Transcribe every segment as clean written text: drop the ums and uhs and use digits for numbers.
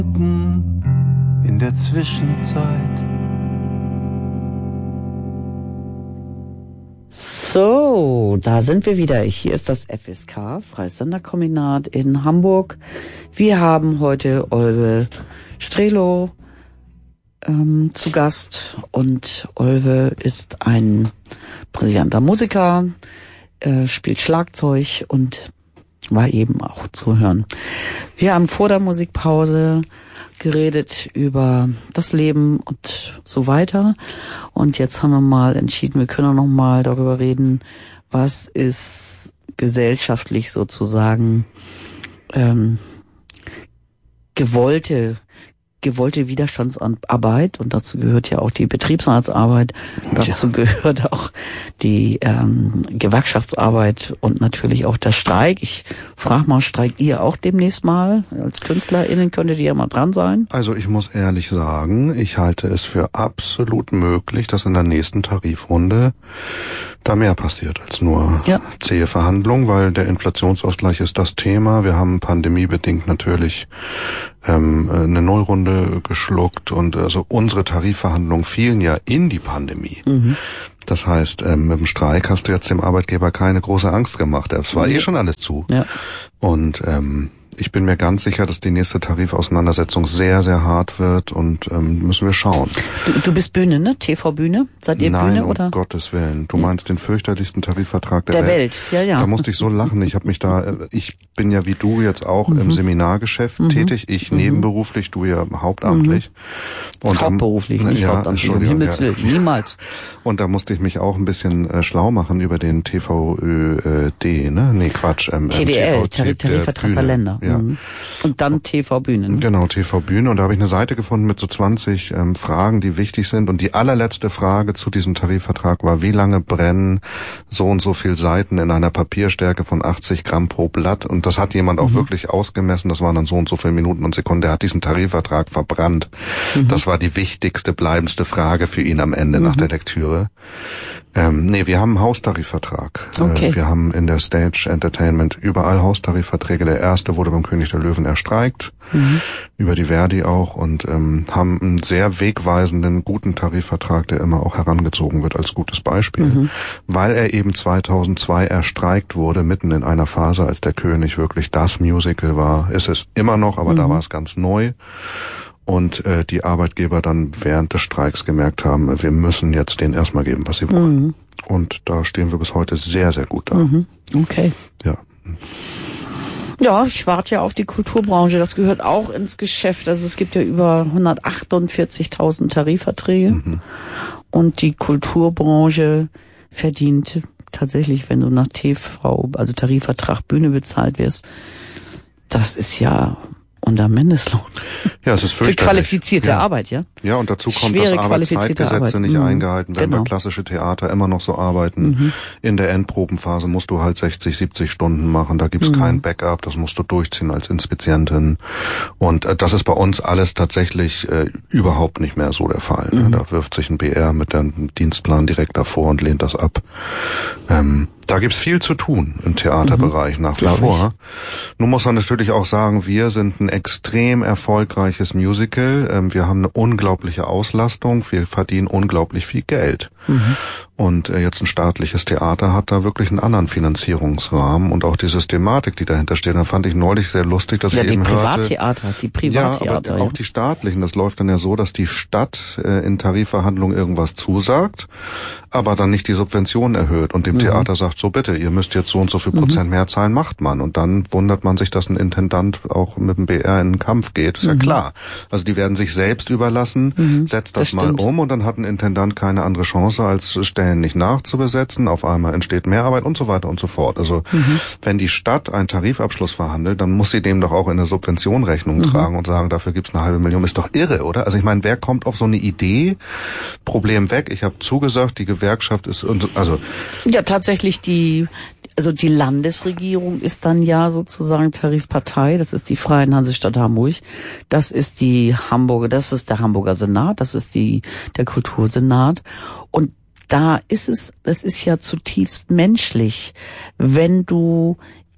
In der Zwischenzeit. So, da sind wir wieder. Hier ist das FSK, Freies Senderkombinat in Hamburg. Wir haben heute Olwe Strelo zu Gast und Olwe ist ein brillanter Musiker, spielt Schlagzeug und war eben auch zu hören. Wir haben vor der Musikpause geredet über das Leben und so weiter. Und jetzt haben wir mal entschieden, wir können auch noch mal darüber reden, was ist gesellschaftlich sozusagen gewollte Widerstandsarbeit, und dazu gehört ja auch die Betriebsratsarbeit, dazu gehört auch die Gewerkschaftsarbeit und natürlich auch der Streik. Ich frage mal, streikt ihr auch demnächst mal? Als KünstlerInnen könntet ihr ja mal dran sein. Also ich muss ehrlich sagen, ich halte es für absolut möglich, dass in der nächsten Tarifrunde da mehr passiert als nur zähe Verhandlungen, weil der Inflationsausgleich ist das Thema. Wir haben pandemiebedingt natürlich eine Nullrunde geschluckt und also unsere Tarifverhandlungen fielen ja in die Pandemie. Mhm. Das heißt, mit dem Streik hast du jetzt dem Arbeitgeber keine große Angst gemacht. Es war schon alles zu. Ja. Und ich bin mir ganz sicher, dass die nächste Tarifauseinandersetzung sehr, sehr hart wird und müssen wir schauen. Du bist Bühne, ne? TV-Bühne? Seid ihr Nein, Bühne, oder? Um Gottes Willen. Du meinst den fürchterlichsten Tarifvertrag der Welt. Ja. Da musste ich so lachen. Ich bin ja wie du jetzt auch im Seminargeschäft tätig. Ich nebenberuflich, du ja hauptamtlich. Und hauptberuflich, nicht hauptamtlich. Um Himmels Willen, niemals. Und da musste ich mich auch ein bisschen schlau machen über den TVÖD, ne? Nee, Quatsch. TDL, Tarifvertrag für Länder. Ja. Und dann TV-Bühne. Ne? Genau, TV-Bühne. Und da habe ich eine Seite gefunden mit so 20 Fragen, die wichtig sind. Und die allerletzte Frage zu diesem Tarifvertrag war, wie lange brennen so und so viel Seiten in einer Papierstärke von 80 Gramm pro Blatt? Und das hat jemand auch wirklich ausgemessen. Das waren dann so und so viele Minuten und Sekunden. Der hat diesen Tarifvertrag verbrannt. Das war die wichtigste, bleibendste Frage für ihn am Ende nach der Lektüre. Wir haben einen Haustarifvertrag. Okay. Wir haben in der Stage Entertainment überall Haustarifverträge. Der erste wurde beim König der Löwen erstreikt, über die Verdi auch, und haben einen sehr wegweisenden, guten Tarifvertrag, der immer auch herangezogen wird als gutes Beispiel, weil er eben 2002 erstreikt wurde, mitten in einer Phase, als der König wirklich das Musical war. Ist es immer noch, aber da war es ganz neu. Und die Arbeitgeber dann während des Streiks gemerkt haben, wir müssen jetzt denen erstmal geben, was sie wollen. Und da stehen wir bis heute sehr, sehr gut da. Okay. Ja. Ja, ich warte ja auf die Kulturbranche. Das gehört auch ins Geschäft. Also es gibt ja über 148.000 Tarifverträge. Und die Kulturbranche verdient tatsächlich, wenn du nach TV, also Tarifvertrag Bühne bezahlt wirst, das ist ja unter Mindestlohn. Ja, es ist für qualifizierte Arbeit, ja. Ja, und dazu kommt, schwere, dass Arbeitszeitgesetze nicht eingehalten werden, weil klassische Theater immer noch so arbeiten. In der Endprobenphase musst du halt 60, 70 Stunden machen, da gibt's kein Backup, das musst du durchziehen als Inspizientin. Und das ist bei uns alles tatsächlich überhaupt nicht mehr so der Fall. Da wirft sich ein BR mit dem Dienstplan direkt davor und lehnt das ab. Da gibt's viel zu tun im Theaterbereich nach wie vor. Nun muss man natürlich auch sagen, wir sind ein extrem erfolgreiches Musical. Wir haben eine unglaubliche Auslastung. Wir verdienen unglaublich viel Geld. Und jetzt ein staatliches Theater hat da wirklich einen anderen Finanzierungsrahmen und auch die Systematik, die dahinter steht. Da fand ich neulich sehr lustig, dass ich eben hörte. Die Privattheater. Ja, aber auch die staatlichen. Das läuft dann ja so, dass die Stadt in Tarifverhandlungen irgendwas zusagt, aber dann nicht die Subvention erhöht und dem Theater sagt, so bitte, ihr müsst jetzt so und so viel Prozent mehr zahlen, macht man. Und dann wundert man sich, dass ein Intendant auch mit dem BR in den Kampf geht. Ist ja klar. Also die werden sich selbst überlassen, setzt das mal um und dann hat ein Intendant keine andere Chance, als Stellen nicht nachzubesetzen. Auf einmal entsteht Mehrarbeit und so weiter und so fort. Also wenn die Stadt einen Tarifabschluss verhandelt, dann muss sie dem doch auch in eine Subvention Rechnung tragen und sagen, dafür gibt's eine $500.000. Ist doch irre, oder? Also ich meine, wer kommt auf so eine Idee? Problem weg. Ich habe zugesagt, die Gewerkschaft ist ja tatsächlich die Landesregierung ist dann ja sozusagen Tarifpartei. Das ist die Freien Hansestadt Hamburg. Das ist der Hamburger Senat. Das ist der Kultursenat. Und das ist ja zutiefst menschlich, wenn du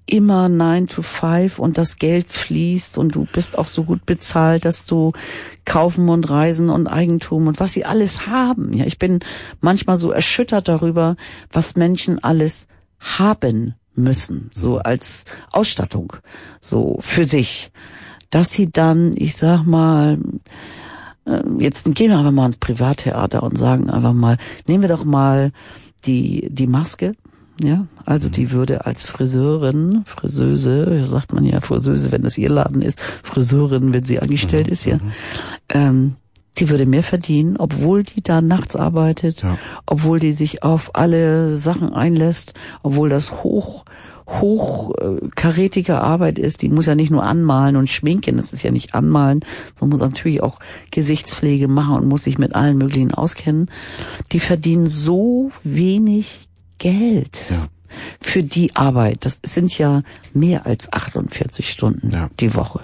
immer 9 to 5 und das Geld fließt und du bist auch so gut bezahlt, dass du kaufen und reisen und Eigentum und was sie alles haben. Ja, ich bin manchmal so erschüttert darüber, was Menschen alles haben müssen, so als Ausstattung, so für sich, dass sie dann, ich sag mal, jetzt gehen wir einfach mal ins Privattheater und sagen einfach mal, nehmen wir doch mal die Maske, ja, also die würde als Friseurin, Friseuse, sagt man ja Friseuse, wenn das ihr Laden ist, Friseurin, wenn sie angestellt ist, ja, die würde mehr verdienen, obwohl die da nachts arbeitet, obwohl die sich auf alle Sachen einlässt, obwohl das hochkarätige Arbeit ist, die muss ja nicht nur anmalen und schminken, das ist ja nicht anmalen, sondern muss natürlich auch Gesichtspflege machen und muss sich mit allen möglichen auskennen. Die verdienen so wenig Geld für die Arbeit. Das sind ja mehr als 48 Stunden die Woche.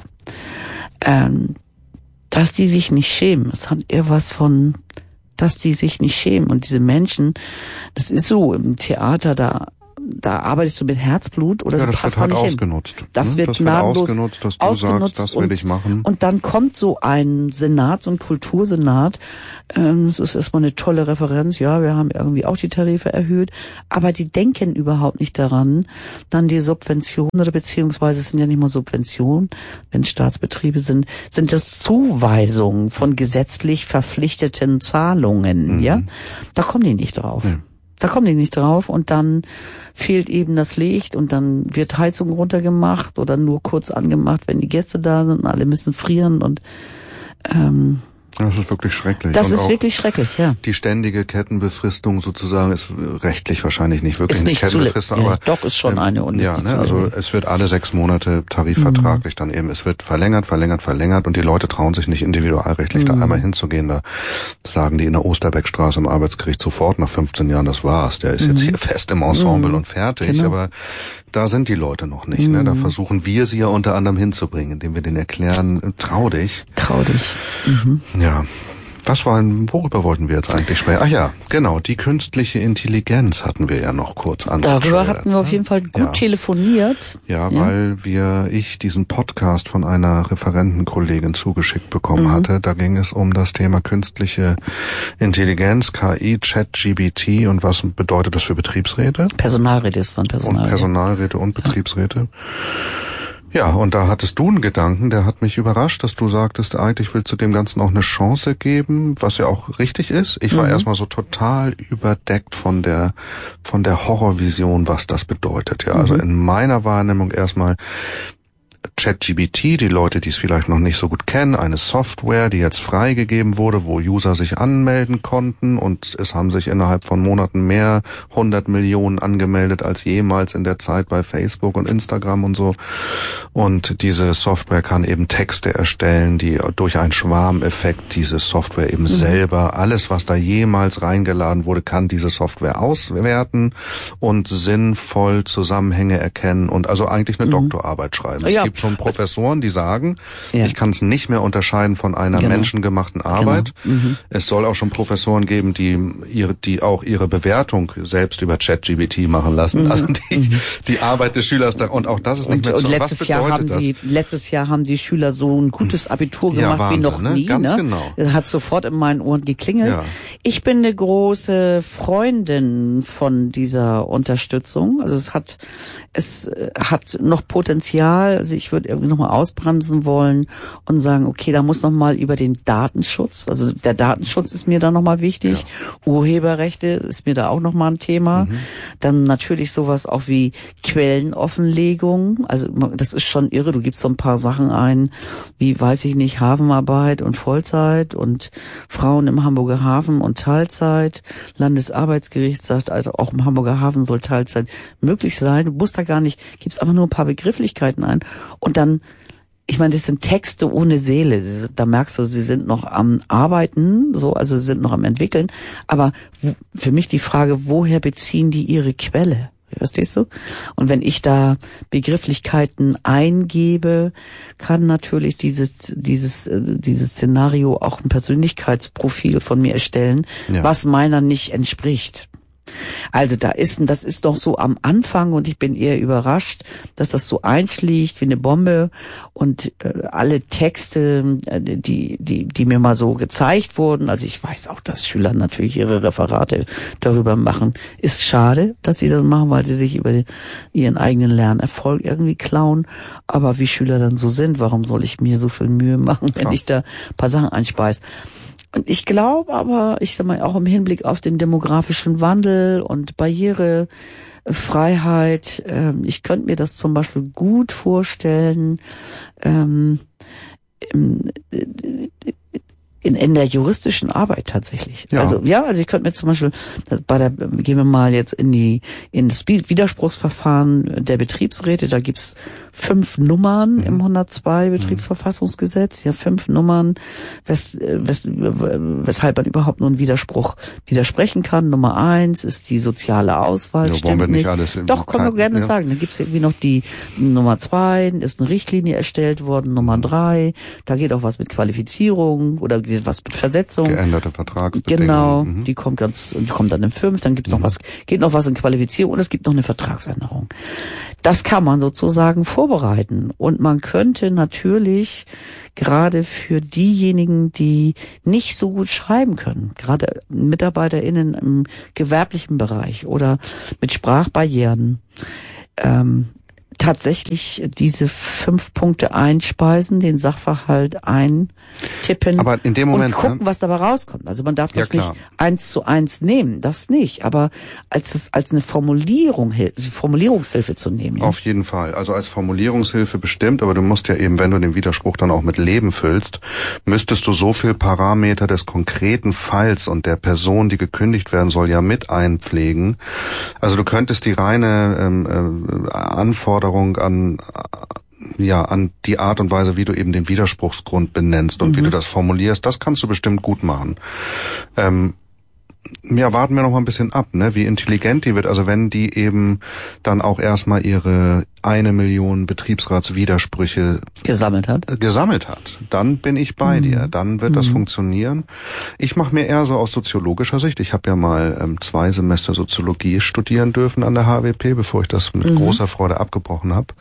Dass die sich nicht schämen. Es hat eher was von, dass die sich nicht schämen. Und diese Menschen, das ist so im Theater, da arbeitest du mit Herzblut oder du passt da nicht ausgenutzt. Hin. Das wird ausgenutzt, dass du sagst, das will ich machen. Und dann kommt so ein Senat, so ein Kultursenat. Es ist erstmal eine tolle Referenz. Ja, wir haben irgendwie auch die Tarife erhöht. Aber die denken überhaupt nicht daran, dann die Subventionen oder beziehungsweise es sind ja nicht mal Subventionen, wenn es Staatsbetriebe sind das Zuweisungen von gesetzlich verpflichteten Zahlungen. Ja, da kommen die nicht drauf. Da kommen die nicht drauf und dann fehlt eben das Licht und dann wird Heizung runtergemacht oder nur kurz angemacht, wenn die Gäste da sind und alle müssen frieren und das ist wirklich schrecklich. Das ist wirklich schrecklich, ja. Die ständige Kettenbefristung sozusagen ist rechtlich wahrscheinlich nicht wirklich eine Kettenbefristung, aber doch ist schon eine und ja, ne, also es wird alle 6 Monate tarifvertraglich dann eben, es wird verlängert und die Leute trauen sich nicht individualrechtlich da einmal hinzugehen, da sagen die in der Osterbeckstraße im Arbeitsgericht sofort nach 15 Jahren, das war's, der ist jetzt hier fest im Ensemble und fertig, aber da sind die Leute noch nicht, ne? Da versuchen wir sie ja unter anderem hinzubringen, indem wir denen erklären, trau dich. Ja. Worüber wollten wir jetzt eigentlich sprechen? Ach ja, genau, die künstliche Intelligenz hatten wir ja noch kurz angesprochen. Darüber hatten wir auf jeden Fall gut telefoniert. Ja, weil ich diesen Podcast von einer Referentenkollegin zugeschickt bekommen hatte. Da ging es um das Thema künstliche Intelligenz, KI, ChatGPT und was bedeutet das für Betriebsräte? Personalräte ist von Personalräte. Und Personalräte und Betriebsräte. Ja, und da hattest du einen Gedanken, der hat mich überrascht, dass du sagtest, eigentlich willst du dem Ganzen auch eine Chance geben, was ja auch richtig ist. Ich war erstmal so total überdeckt von der Horrorvision, was das bedeutet. Ja, also in meiner Wahrnehmung erstmal ChatGPT, die Leute, die es vielleicht noch nicht so gut kennen, eine Software, die jetzt freigegeben wurde, wo User sich anmelden konnten und es haben sich innerhalb von Monaten mehr 100 Millionen angemeldet als jemals in der Zeit bei Facebook und Instagram und so. Und diese Software kann eben Texte erstellen, die durch einen Schwarmeffekt diese Software eben selber, alles was da jemals reingeladen wurde, kann diese Software auswerten und sinnvoll Zusammenhänge erkennen und also eigentlich eine Doktorarbeit schreiben. Es gibt schon Professoren, die sagen, ich kann es nicht mehr unterscheiden von einer menschengemachten Arbeit. Es soll auch schon Professoren geben, die auch ihre Bewertung selbst über ChatGPT machen lassen. Also die Arbeit des Schülers da, und auch das ist nicht mehr so. Und letztes Jahr haben die Schüler so ein gutes Abitur gemacht Wahnsinn, wie noch nie. Ganz genau. Das hat sofort in meinen Ohren geklingelt. Ja. Ich bin eine große Freundin von dieser Unterstützung. Also es hat noch Potenzial. Also ich würde irgendwie nochmal ausbremsen wollen und sagen, okay, da muss nochmal über den Datenschutz, also der Datenschutz ist mir da nochmal wichtig, Urheberrechte ist mir da auch nochmal ein Thema. Dann natürlich sowas auch wie Quellenoffenlegung, also das ist schon irre, du gibst so ein paar Sachen ein, wie, weiß ich nicht, Hafenarbeit und Vollzeit und Frauen im Hamburger Hafen und Teilzeit. Landesarbeitsgericht sagt, also auch im Hamburger Hafen soll Teilzeit möglich sein. Du musst da gar nicht, gibst einfach nur ein paar Begrifflichkeiten ein und dann, ich meine, das sind Texte ohne Seele. Da merkst du, sie sind noch am Arbeiten, so, also sie sind noch am Entwickeln. Aber für mich die Frage, woher beziehen die ihre Quelle? Verstehst du? Und wenn ich da Begrifflichkeiten eingebe, kann natürlich dieses Szenario auch ein Persönlichkeitsprofil von mir erstellen, was meiner nicht entspricht. Also das ist noch so am Anfang und ich bin eher überrascht, dass das so einschlägt wie eine Bombe und alle Texte, die mir mal so gezeigt wurden, also ich weiß auch, dass Schüler natürlich ihre Referate darüber machen, ist schade, dass sie das machen, weil sie sich über ihren eigenen Lernerfolg irgendwie klauen, aber wie Schüler dann so sind, warum soll ich mir so viel Mühe machen, wenn ich da ein paar Sachen einspeise? Und ich glaube aber, ich sag mal, auch im Hinblick auf den demografischen Wandel und Barrierefreiheit, ich könnte mir das zum Beispiel gut vorstellen, in der juristischen Arbeit tatsächlich. Ja. Also ich könnte mir zum Beispiel, gehen wir mal jetzt in das Widerspruchsverfahren der Betriebsräte, da gibt's 5 Nummern im 102 Betriebsverfassungsgesetz, 5 Nummern, weshalb man überhaupt nur einen Widerspruch widersprechen kann. Nummer 1 ist die soziale Auswahl, stimmt nicht. Doch, können wir gerne sagen. Dann gibt's irgendwie noch die Nummer 2, ist eine Richtlinie erstellt worden, Nummer 3, da geht auch was mit Qualifizierung oder was mit Versetzung. Geänderte Vertragsbedingungen. Genau, die kommt dann in 5, dann gibt's noch geht noch was in Qualifizierung und es gibt noch eine Vertragsänderung. Das kann man sozusagen vorbereiten und man könnte natürlich gerade für diejenigen, die nicht so gut schreiben können, gerade MitarbeiterInnen im gewerblichen Bereich oder mit Sprachbarrieren, tatsächlich diese 5 Punkte einspeisen, den Sachverhalt eintippen aber in dem Moment, und gucken, was dabei rauskommt. Also man darf das nicht 1:1 nehmen, das nicht, aber als eine Formulierungshilfe zu nehmen. Ja? Auf jeden Fall, also als Formulierungshilfe bestimmt, aber du musst ja eben, wenn du den Widerspruch dann auch mit Leben füllst, müsstest du so viel Parameter des konkreten Falls und der Person, die gekündigt werden soll, ja mit einpflegen. Also du könntest die reine Anforderung an die Art und Weise, wie du eben den Widerspruchsgrund benennst und wie du das formulierst, das kannst du bestimmt gut machen. Warten wir noch mal ein bisschen ab, ne, wie intelligent die wird. Also wenn die eben dann auch erstmal ihre 1 Million Betriebsratswidersprüche gesammelt hat, dann bin ich bei dir. Dann wird das funktionieren. Ich mache mir eher so aus soziologischer Sicht. Ich habe ja mal 2 Semester Soziologie studieren dürfen an der HWP, bevor ich das mit großer Freude abgebrochen habe.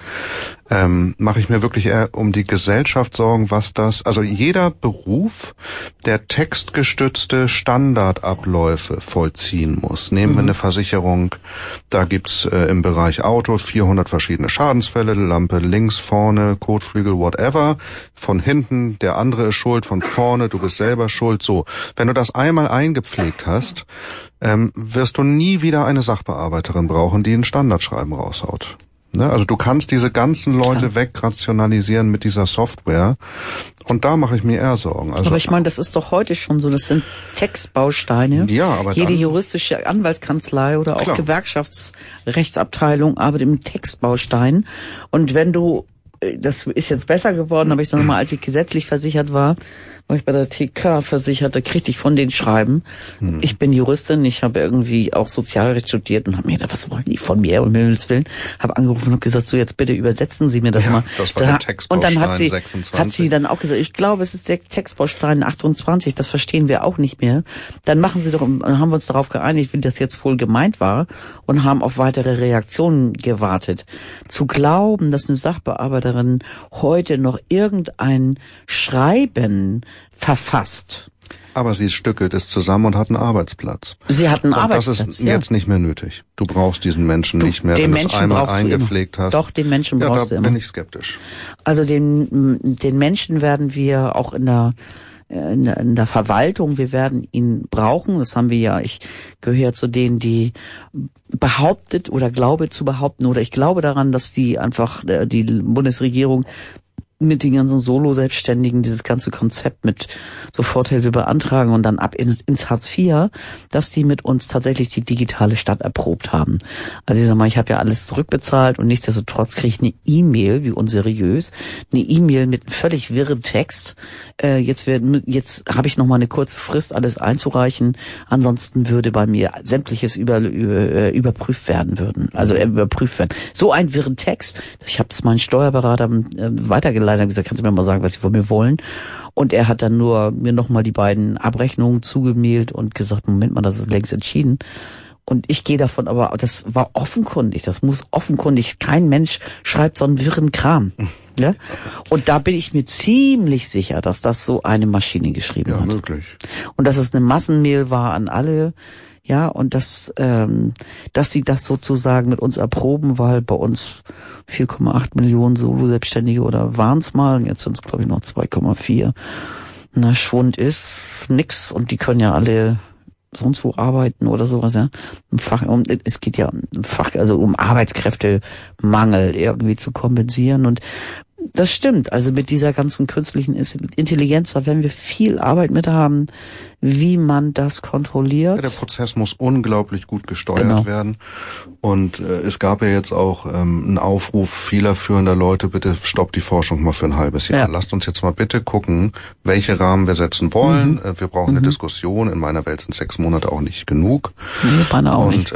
Mache ich mir wirklich eher um die Gesellschaft Sorgen, also jeder Beruf, der textgestützte Standardabläufe vollziehen muss. Nehmen wir eine Versicherung, da gibt's im Bereich Auto 400 verschiedene Schadensfälle, Lampe links, vorne, Kotflügel, whatever, von hinten, der andere ist schuld, von vorne, du bist selber schuld, so. Wenn du das einmal eingepflegt hast, wirst du nie wieder eine Sachbearbeiterin brauchen, die ein Standardschreiben raushaut. Ne? Also du kannst diese ganzen Leute wegrationalisieren mit dieser Software und da mache ich mir eher Sorgen. Also, aber ich meine, das ist doch heute schon so, das sind Textbausteine. Ja, aber jede juristische Anwaltskanzlei oder auch Gewerkschaftsrechtsabteilung arbeitet mit Textbausteinen und wenn du, das ist jetzt besser geworden, aber ich sage mal, als ich gesetzlich versichert war ich bei der TK versichert, da kriegte ich von denen Schreiben. Ich bin Juristin, ich habe irgendwie auch Sozialrecht studiert und habe mir gedacht, was wollen die von mir, um Himmels Willen? Habe angerufen und habe gesagt, so jetzt bitte übersetzen Sie mir das mal. Das war der Textbaustein und dann 26. Hat sie dann auch gesagt, ich glaube, es ist der Textbaustein 28, das verstehen wir auch nicht mehr. Dann machen Sie doch, und haben wir uns darauf geeinigt, wie das jetzt wohl gemeint war und haben auf weitere Reaktionen gewartet. Zu glauben, dass eine Sachbearbeiterin heute noch irgendein Schreiben verfasst. Aber sie stückelt es zusammen und hat einen Arbeitsplatz. Sie hat einen Arbeitsplatz. Das ist jetzt nicht mehr nötig. Du brauchst diesen Menschen nicht mehr, wenn du es einmal eingepflegt hast. Doch, den Menschen brauchst du immer. Da bin ich skeptisch. Also den Menschen werden wir auch in der Verwaltung, wir werden ihn brauchen. Das haben wir ja, ich gehöre zu denen, die behauptet oder glaube zu behaupten oder ich glaube daran, dass die einfach die Bundesregierung mit den ganzen Solo-Selbstständigen dieses ganze Konzept mit Soforthilfe beantragen und dann ab ins Hartz IV, dass die mit uns tatsächlich die digitale Stadt erprobt haben. Also ich sag mal, ich habe ja alles zurückbezahlt und nichtsdestotrotz kriege ich eine E-Mail, wie unseriös, eine E-Mail mit einem völlig wirren Text. Jetzt habe ich noch mal eine kurze Frist, alles einzureichen. Ansonsten würde bei mir sämtliches überprüft werden würden. Also überprüft werden. So ein wirren Text. Ich habe es meinen Steuerberater weitergeleitet. Leider gesagt, kannst du mir mal sagen, was sie von mir wollen? Und er hat dann nur mir nochmal die beiden Abrechnungen zugemailt und gesagt, Moment mal, das ist längst entschieden. Und ich gehe davon, aber das war offenkundig, das muss offenkundig, kein Mensch schreibt so einen wirren Kram. Ja? Und da bin ich mir ziemlich sicher, dass das so eine Maschine geschrieben hat. Ja, möglich. Und dass es eine Massenmail war an alle, ja, und dass sie das sozusagen mit uns erproben, weil bei uns 4,8 Millionen Solo-Selbstständige oder waren's mal, jetzt sind es glaube ich noch 2,4. Na, Schwund ist nix und die können ja alle sonst wo arbeiten oder sowas, ja. Es geht ja um Arbeitskräftemangel irgendwie zu kompensieren und das stimmt. Also mit dieser ganzen künstlichen Intelligenz, da werden wir viel Arbeit mit haben, wie man das kontrolliert. Ja, der Prozess muss unglaublich gut gesteuert werden. Und es gab ja jetzt auch einen Aufruf vieler führender Leute, bitte stoppt die Forschung mal für ein halbes Jahr. Ja. Lasst uns jetzt mal bitte gucken, welche Rahmen wir setzen wollen. Wir brauchen eine Diskussion. In meiner Welt sind 6 Monate auch nicht genug. Nee, meine auch nicht.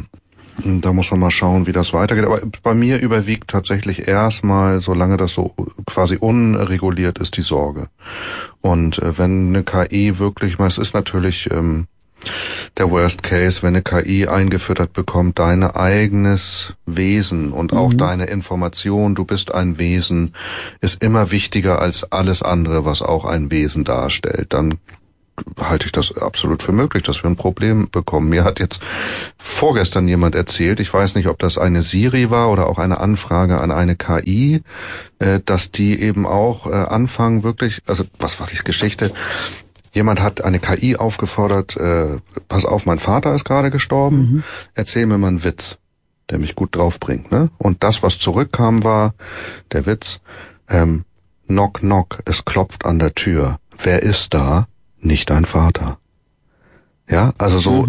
Da muss man mal schauen, wie das weitergeht. Aber bei mir überwiegt tatsächlich erstmal, solange das so quasi unreguliert ist, die Sorge. Und wenn eine KI wirklich, es ist natürlich der Worst Case, wenn eine KI eingefüttert bekommt, dein eigenes Wesen und auch deine Information, du bist ein Wesen, ist immer wichtiger als alles andere, was auch ein Wesen darstellt. Dann halte ich das absolut für möglich, dass wir ein Problem bekommen. Mir hat jetzt vorgestern jemand erzählt, ich weiß nicht, ob das eine Siri war oder auch eine Anfrage an eine KI, dass die eben auch anfangen wirklich, also was war die Geschichte? Jemand hat eine KI aufgefordert, pass auf, mein Vater ist gerade gestorben, erzähl mir mal einen Witz, der mich gut draufbringt, ne? Und das, was zurückkam, war der Witz, knock, knock, es klopft an der Tür. Wer ist da? Nicht dein Vater. Ja, also so,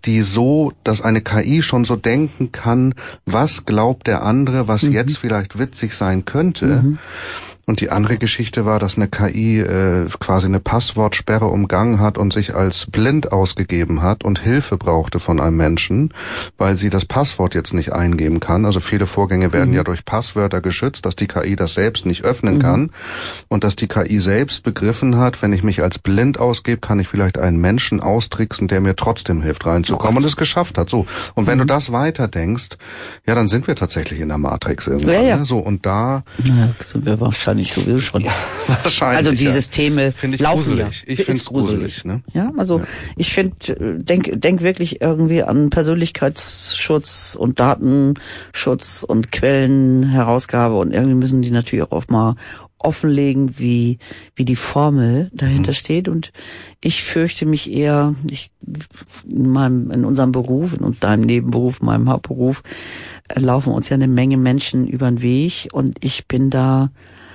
dass eine KI schon so denken kann, was glaubt der andere, was jetzt vielleicht witzig sein könnte. Und die andere Geschichte war, dass eine KI quasi eine Passwortsperre umgangen hat und sich als blind ausgegeben hat und Hilfe brauchte von einem Menschen, weil sie das Passwort jetzt nicht eingeben kann. Also viele Vorgänge werden ja durch Passwörter geschützt, dass die KI das selbst nicht öffnen kann und dass die KI selbst begriffen hat, wenn ich mich als blind ausgebe, kann ich vielleicht einen Menschen austricksen, der mir trotzdem hilft, reinzukommen und es geschafft hat. So. Und wenn du das weiterdenkst, ja, dann sind wir tatsächlich in der Matrix irgendwann. Ja. Ne? So, und da sind wir wahrscheinlich sowieso schon. Ja, wahrscheinlich. Also die Systeme finde ich laufen gruselig. Ich finde es gruselig. Ne? Ja, also ich finde, denk wirklich irgendwie an Persönlichkeitsschutz und Datenschutz und Quellenherausgabe und irgendwie müssen die natürlich auch oft mal offenlegen, wie die Formel dahinter steht. Und ich fürchte mich eher, in unserem Beruf, in deinem Nebenberuf, meinem Hauptberuf, laufen uns ja eine Menge Menschen über den Weg und ich bin da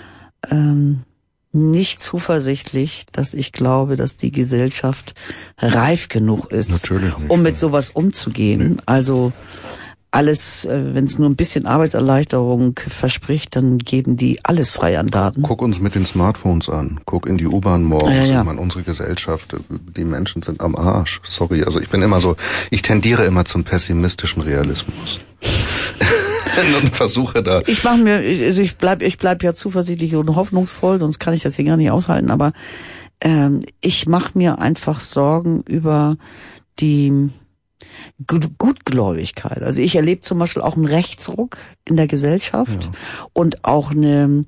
nicht zuversichtlich, dass ich glaube, dass die Gesellschaft reif genug ist, um mit sowas umzugehen. Nee. Also alles, wenn es nur ein bisschen Arbeitserleichterung verspricht, dann geben die alles frei an Daten. Guck uns mit den Smartphones an. Guck in die U-Bahn morgens. Ja. Ich meine, unsere Gesellschaft, die Menschen sind am Arsch. Sorry, also ich tendiere immer zum pessimistischen Realismus. Und versuche da. Ich bleib ja zuversichtlich und hoffnungsvoll, sonst kann ich das hier gar nicht aushalten, aber ich mache mir einfach Sorgen über die Gutgläubigkeit. Also ich erlebe zum Beispiel auch einen Rechtsruck in der Gesellschaft und auch eine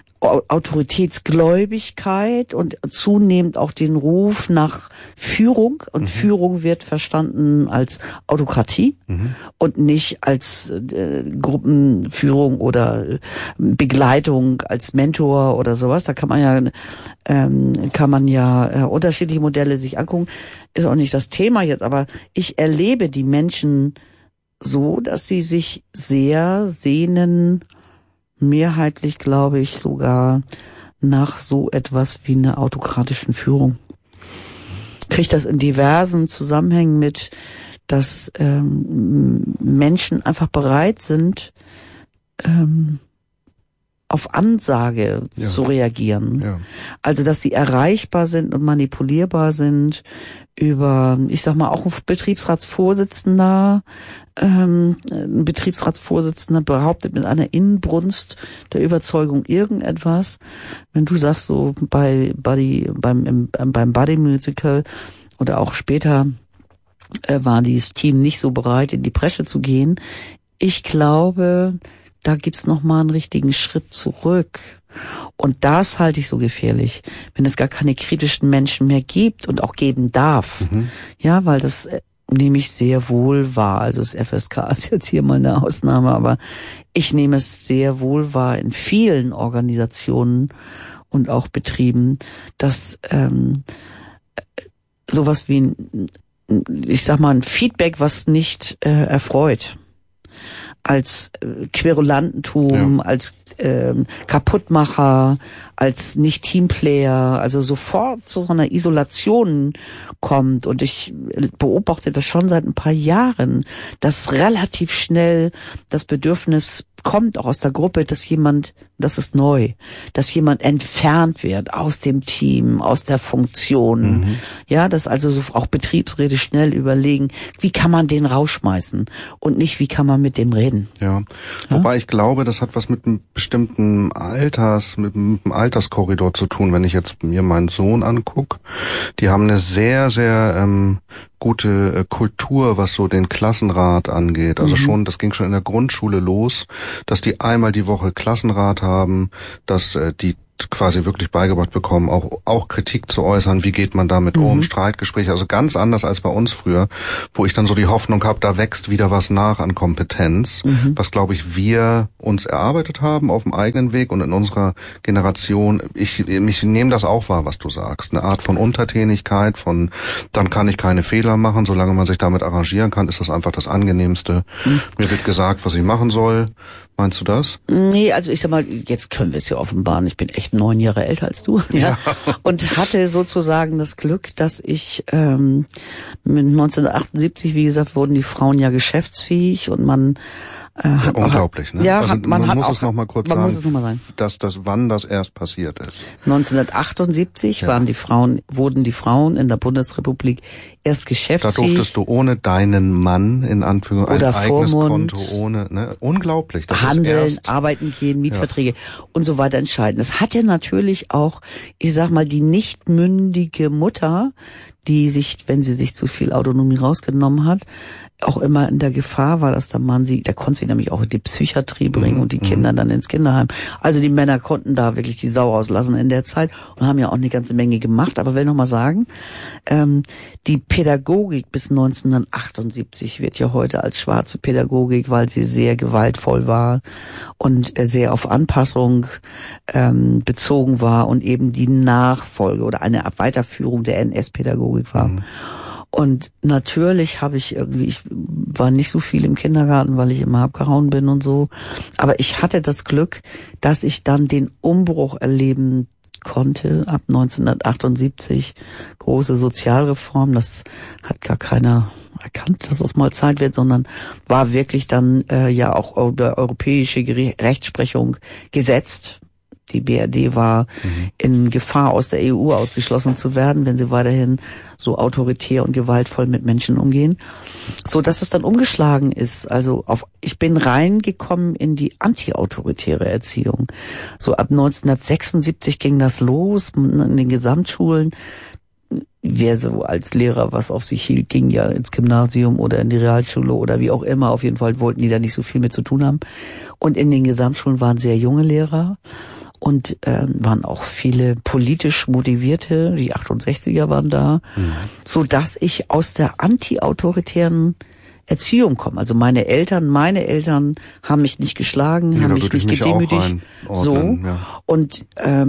Autoritätsgläubigkeit und zunehmend auch den Ruf nach Führung. Und Führung wird verstanden als Autokratie und nicht als Gruppenführung oder Begleitung als Mentor oder sowas. Da kann man ja unterschiedliche Modelle sich angucken. Ist auch nicht das Thema jetzt, aber ich erlebe die Menschen so, dass sie sich sehr sehnen, mehrheitlich glaube ich sogar nach so etwas wie einer autokratischen Führung. Kriegt das in diversen Zusammenhängen mit, dass Menschen einfach bereit sind, auf Ansage zu reagieren. Ja. Also, dass sie erreichbar sind und manipulierbar sind über, ich sag mal, auch ein Betriebsratsvorsitzender. Ein Betriebsratsvorsitzender behauptet mit einer Inbrunst der Überzeugung irgendetwas. Wenn du sagst, so beim Buddy Musical oder auch später war dieses Team nicht so bereit, in die Bresche zu gehen. Ich glaube, da gibt's noch mal einen richtigen Schritt zurück. Und das halte ich so gefährlich, wenn es gar keine kritischen Menschen mehr gibt und auch geben darf. Ja, weil das nehme ich sehr wohl wahr. Also das FSK ist jetzt hier mal eine Ausnahme, aber ich nehme es sehr wohl wahr in vielen Organisationen und auch Betrieben, dass sowas wie ein Feedback, was nicht erfreut, als Querulantentum, als Kaputtmacher, als Nicht-Teamplayer, also sofort zu so einer Isolation kommt. Und ich beobachte das schon seit ein paar Jahren, dass relativ schnell das Bedürfnis kommt, auch aus der Gruppe, dass jemand, das ist neu, dass jemand entfernt wird aus dem Team, aus der Funktion. Ja, dass also so auch Betriebsräte schnell überlegen, wie kann man den rausschmeißen und nicht, wie kann man mit dem reden. Ja, wobei ich glaube, das hat was mit einem bestimmten mit einem Alterskorridor zu tun. Wenn ich jetzt mir meinen Sohn angucke, die haben eine sehr, sehr gute Kultur, was so den Klassenrat angeht. Also das ging schon in der Grundschule los, dass die einmal die Woche Klassenrat haben, dass die quasi wirklich beigebracht bekommen, auch Kritik zu äußern, wie geht man damit um, Streitgespräche, also ganz anders als bei uns früher, wo ich dann so die Hoffnung habe, da wächst wieder was nach an Kompetenz, was, glaube ich, wir uns erarbeitet haben auf dem eigenen Weg und in unserer Generation. Ich nehme das auch wahr, was du sagst, eine Art von Untertänigkeit, dann kann ich keine Fehler machen, solange man sich damit arrangieren kann, ist das einfach das Angenehmste. Mir wird gesagt, was ich machen soll. Meinst du das? Nee, also ich sag mal, jetzt können wir es ja offenbaren. Ich bin echt 9 Jahre älter als du, ja. Und hatte sozusagen das Glück, dass ich mit 1978, wie gesagt, wurden die Frauen ja geschäftsfähig und man hat unglaublich, ne? Ja, also man muss es noch mal kurz sagen, wann das erst passiert ist. 1978 wurden die Frauen in der Bundesrepublik erst geschäftsfähig. Da durftest du ohne deinen Mann, in Anführungszeichen, ein eigenes Vormund, Konto, unglaublich. Das handeln, ist arbeiten gehen, Mietverträge und so weiter entscheiden. Es hatte natürlich auch, ich sag mal, die nicht mündige Mutter, die sich, wenn sie sich zu viel Autonomie rausgenommen hat, auch immer in der Gefahr war, dass der Mann der konnte sie nämlich auch in die Psychiatrie bringen und die Kinder dann ins Kinderheim. Also die Männer konnten da wirklich die Sau rauslassen in der Zeit und haben ja auch eine ganze Menge gemacht. Aber will noch mal sagen, die Pädagogik bis 1978 wird ja heute als schwarze Pädagogik, weil sie sehr gewaltvoll war und sehr auf Anpassung bezogen war und eben die Nachfolge oder eine Weiterführung der NS-Pädagogik war. Und natürlich ich war nicht so viel im Kindergarten, weil ich immer abgehauen bin und so. Aber ich hatte das Glück, dass ich dann den Umbruch erleben konnte ab 1978. Große Sozialreform, das hat gar keiner erkannt, dass es mal Zeit wird, sondern war wirklich dann ja auch der europäische Rechtsprechung gesetzt. Die BRD war in Gefahr, aus der EU ausgeschlossen zu werden, wenn sie weiterhin so autoritär und gewaltvoll mit Menschen umgehen. So dass es dann umgeschlagen ist. Also ich bin reingekommen in die antiautoritäre Erziehung. So ab 1976 ging das los in den Gesamtschulen. Wer so als Lehrer was auf sich hielt, ging ja ins Gymnasium oder in die Realschule oder wie auch immer. Auf jeden Fall wollten die da nicht so viel mit zu tun haben. Und in den Gesamtschulen waren sehr junge Lehrer. Und waren auch viele politisch motivierte, die 68er waren da, so dass ich aus der antiautoritären Erziehung komme. Also meine Eltern haben mich nicht geschlagen, haben mich nicht gedemütigt. So. Ja. Und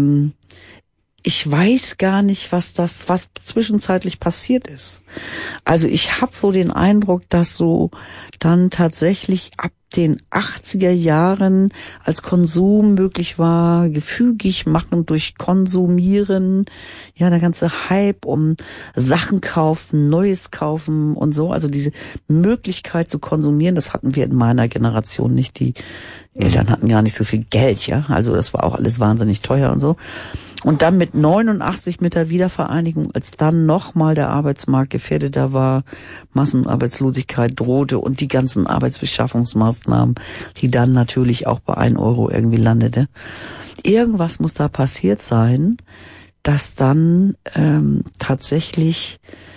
ich weiß gar nicht, was zwischenzeitlich passiert ist. Also ich habe so den Eindruck, dass so dann tatsächlich ab den 80er Jahren als Konsum möglich war, gefügig machen durch Konsumieren, ja, der ganze Hype um Sachen kaufen, Neues kaufen und so, also diese Möglichkeit zu konsumieren, das hatten wir in meiner Generation nicht. Die Eltern hatten gar nicht so viel Geld, ja, also das war auch alles wahnsinnig teuer und so. Und dann mit 89 mit der Wiedervereinigung, als dann nochmal der Arbeitsmarkt gefährdeter war, Massenarbeitslosigkeit drohte und die ganzen Arbeitsbeschaffungsmaßnahmen, die dann natürlich auch bei 1 Euro irgendwie landete. Irgendwas muss da passiert sein, dass dann tatsächlich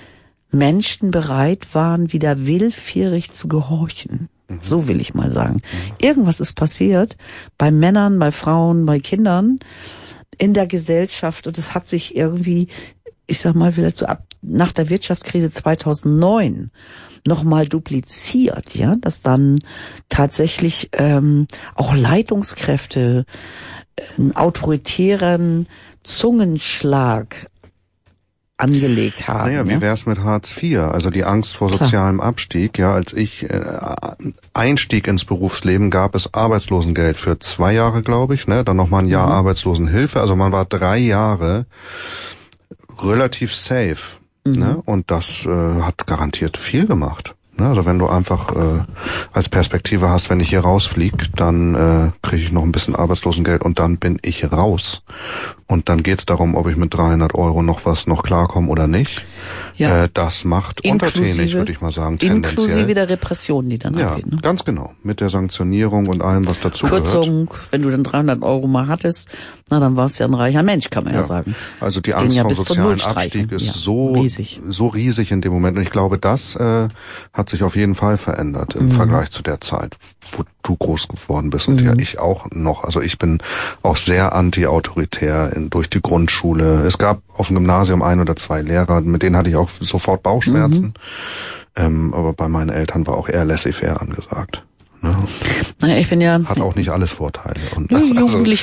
Menschen bereit waren, wieder willfährig zu gehorchen. So will ich mal sagen. Irgendwas ist passiert bei Männern, bei Frauen, bei Kindern in der Gesellschaft und es hat sich irgendwie, ich sag mal, vielleicht so ab nach der Wirtschaftskrise 2009 nochmal dupliziert, ja, dass dann tatsächlich auch Leitungskräfte einen autoritären Zungenschlag angelegt haben. Naja, wie wär's mit Hartz IV? Also die Angst vor sozialem Abstieg. Ja, als ich einstieg ins Berufsleben, gab es Arbeitslosengeld für 2 Jahre, glaube ich, ne? Dann nochmal ein Jahr Arbeitslosenhilfe. Also man war 3 Jahre relativ safe. Ne? Und das hat garantiert viel gemacht. Ne? Also wenn du einfach als Perspektive hast, wenn ich hier rausfliege, dann kriege ich noch ein bisschen Arbeitslosengeld und dann bin ich raus. Und dann geht's darum, ob ich mit 300 € noch klarkomme oder nicht. Ja. Das macht untertänig, würde ich mal sagen, tendenziell. Inklusive der Repression, die dann abgeht. Ne? Ganz genau. Mit der Sanktionierung und allem, was dazugehört. Kürzung, wenn du dann 300 € mal hattest, na dann warst du ja ein reicher Mensch, kann man ja sagen. Also die Angst vor sozialen Abstieg ist so riesig in dem Moment. Und ich glaube, das hat sich auf jeden Fall verändert im Vergleich zu der Zeit, wo du groß geworden bist und ja ich auch noch. Also ich bin auch sehr anti-autoritär durch die Grundschule. Es gab auf dem Gymnasium 1 oder 2 Lehrer, mit denen hatte ich auch sofort Bauchschmerzen. Aber bei meinen Eltern war auch eher laissez-faire angesagt. Ne? Naja, ich bin ja... Hat auch nicht alles Vorteile. Und Jugendlich